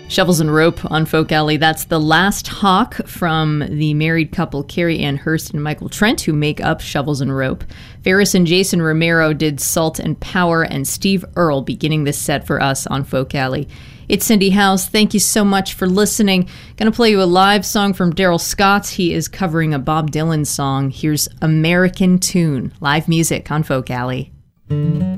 Shovels and Rope on Folk Alley. That's The Last Hawk from the married couple Carrie Ann Hurst and Michael Trent, who make up Shovels and Rope. Ferris and Jason Romero did Salt and Power, and Steve Earle beginning this set for us on Folk Alley. It's Cindy House. Thank you so much for listening. Going to play you a live song from Daryl Scott. He is covering a Bob Dylan song. Here's American Tune, live music on Folk Alley.